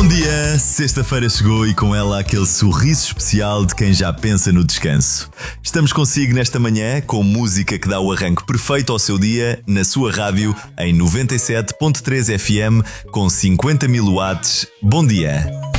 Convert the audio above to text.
Bom dia! Sexta-feira chegou e com ela aquele sorriso especial de quem já pensa no descanso. Estamos consigo nesta manhã com música que dá o arranque perfeito ao seu dia na sua rádio em 97.3 FM com 50 mil watts. Bom dia!